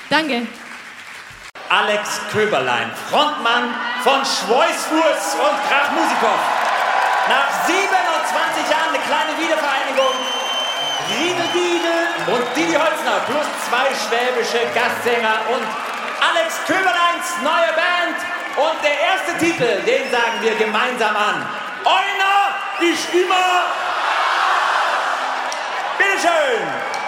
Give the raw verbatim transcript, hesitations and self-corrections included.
Danke. Alex Köberlein, Frontmann von Schweißfuß und Krach Musikow. Nach siebenundzwanzig Jahren eine kleine Wiedervereinigung. Riedel Diegel und Didi Holzner plus zwei schwäbische Gastsänger und Alex Köberleins neue Band. Und der erste Titel, den sagen wir gemeinsam an. Einer ist immer. Bitteschön.